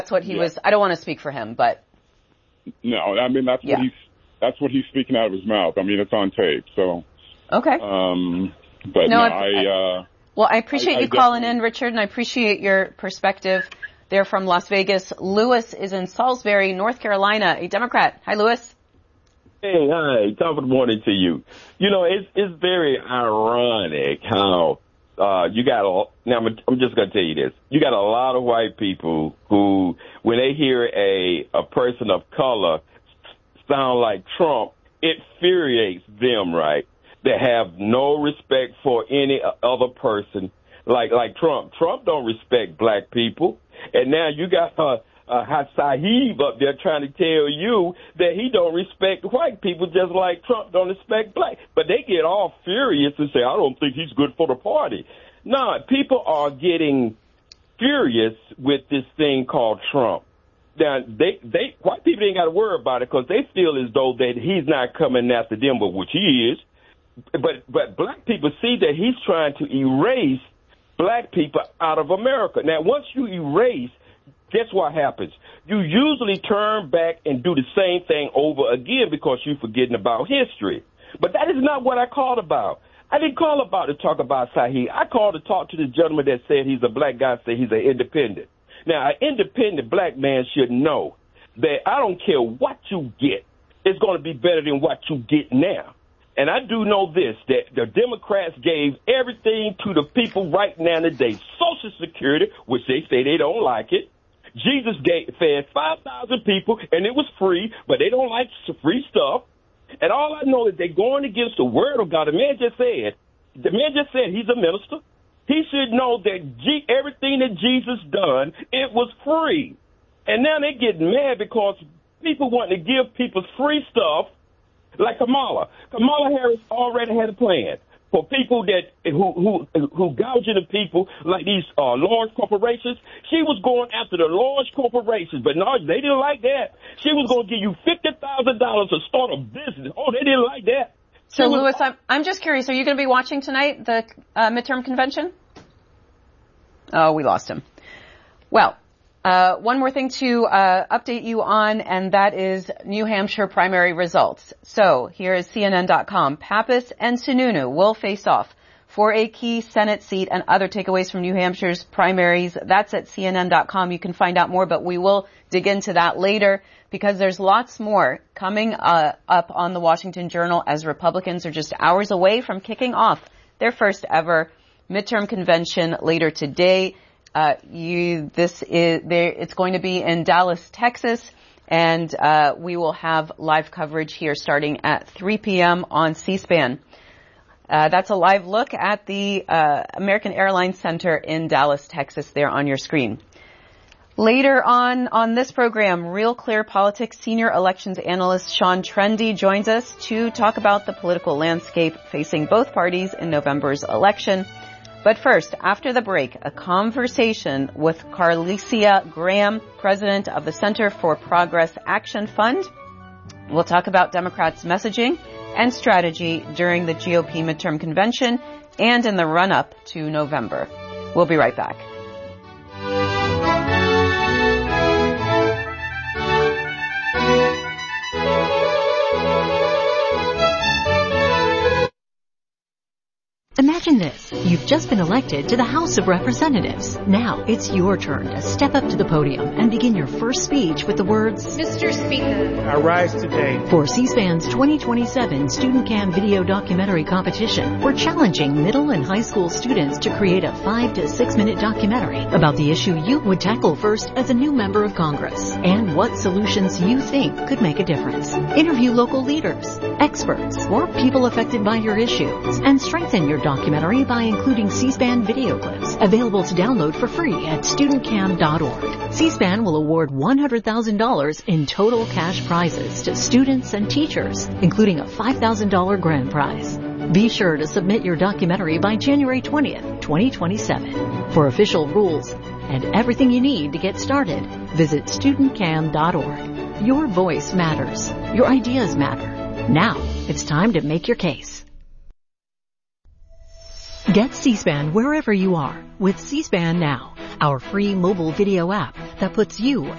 That's what he was. I don't want to speak for him, but no, I mean that's what he's speaking out of his mouth. I mean, it's on tape. So okay. But well, I appreciate you calling in, Richard, and I appreciate your perspective. They're from Las Vegas. Lewis is in Salisbury, North Carolina, a Democrat. Hi, Lewis. Hey, hi. Top of the morning to you. You know, it's very ironic how you got now I'm just going to tell you this. You got a lot of white people who, when they hear a person of color sound like Trump, it infuriates them, right? That have no respect for any other person like Trump. Trump don't respect black people. And now you got Sahib up there trying to tell you that he don't respect white people just like Trump don't respect black. But they get all furious and say, I don't think he's good for the party. No, people are getting furious with this thing called Trump. Now, white people ain't got to worry about it because they feel as though that he's not coming after them, but which he is. But black people see that he's trying to erase black people out of America. Now, once you erase, guess what happens? You usually turn back and do the same thing over again because you're forgetting about history. But that is not what I called about. I didn't call about to talk about Sahih. I called to talk to the gentleman that said he's a black guy, said he's an independent. Now, an independent black man should know that I don't care what you get, it's going to be better than what you get now. And I do know this, that the Democrats gave everything to the people right now today. Social Security, which they say they don't like it. Jesus fed 5,000 people, and it was free, but they don't like free stuff. And all I know is they're going against the word of God. The man just said he's a minister. He should know that everything that Jesus done, it was free. And now they get mad because people want to give people free stuff like Kamala. Kamala Harris already had a plan for people that who gouging the people like these large corporations. She was going after the large corporations, but no, they didn't like that. She was going to give you $50,000 to start a business. Oh, they didn't like that. So, Lewis, I'm just curious. Are you going to be watching tonight, the midterm convention? Oh, we lost him. Well, one more thing to update you on, and that is New Hampshire primary results. So here is CNN.com. Pappas and Sununu will face off for a key Senate seat, and other takeaways from New Hampshire's primaries. That's at CNN.com. You can find out more, but we will dig into that later because there's lots more coming up on the Washington Journal as Republicans are just hours away from kicking off their first ever midterm convention later today. It's going to be in Dallas, Texas, and we will have live coverage here starting at 3 p.m. on C-SPAN. That's a live look at the American Airlines Center in Dallas, Texas there on your screen. Later on this program, Real Clear Politics senior elections analyst Sean Trendy joins us to talk about the political landscape facing both parties in November's election. But first, after the break, a conversation with Carlicia Graham, president of the Center for Progress Action Fund. We'll talk about Democrats' messaging and strategy during the GOP midterm convention and in the run-up to November. We'll be right back. Imagine this. You've just been elected to the House of Representatives. Now it's your turn to step up to the podium and begin your first speech with the words, Mr. Speaker, I rise today. For C-SPAN's 2027 Student Cam Video Documentary Competition, we're challenging middle and high school students to create a 5 to 6 minute documentary about the issue you would tackle first as a new member of Congress and what solutions you think could make a difference. Interview local leaders, experts, or people affected by your issues and strengthen your documentary by including C-SPAN video clips available to download for free at studentcam.org. C-SPAN will award $100,000 in total cash prizes to students and teachers, including a $5,000 grand prize. Be sure to submit your documentary by January 20th, 2027. For official rules and everything you need to get started, visit studentcam.org. Your voice matters. Your ideas matter. Now, it's time to make your case. Get C-SPAN wherever you are with C-SPAN Now, our free mobile video app that puts you